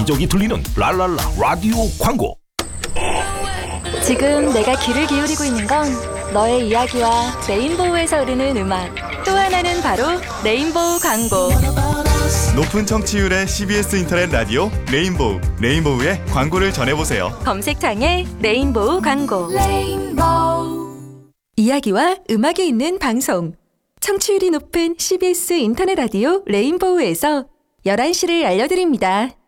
여기 들리는 랄랄라 라디오 광고. 지금 내가 귀를 기울이고 있는 건 너의 이야기와 레인보우에서 흐르는 음악, 또 하나는 바로 레인보우 광고. 높은 청취율의 CBS 인터넷 라디오 레인보우, 레인보우의 광고를 전해보세요. 검색창에 레인보우 광고. 이야기와 음악이 있는 방송, 청취율이 높은 CBS 인터넷 라디오 레인보우에서 11시를 알려드립니다.